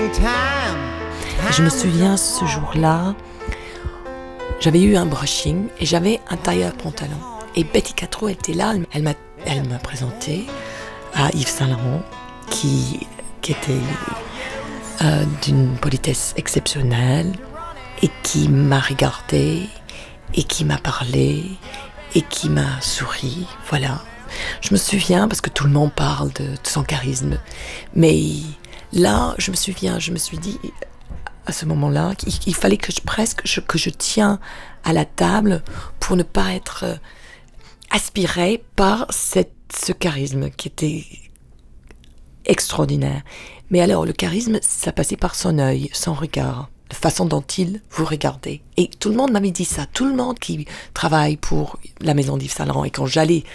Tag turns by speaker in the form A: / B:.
A: Je me souviens, ce jour-là, j'avais eu un brushing et j'avais un tailleur pantalon. Et Betty Catro était là, elle m'a présenté à Yves Saint Laurent, qui était d'une politesse exceptionnelle et qui m'a regardé et qui m'a parlé et qui m'a souri, voilà. Je me souviens, parce que tout le monde parle de son charisme, mais là, je me suis dit, à ce moment-là, qu'il fallait que je tiens à la table pour ne pas être aspirée par ce charisme qui était extraordinaire. Mais alors, le charisme, ça passait par son œil, son regard, la façon dont il vous regardait. Et tout le monde m'avait dit ça. Tout le monde qui travaille pour la maison d'Yves Saint Laurent. Et quand j'allais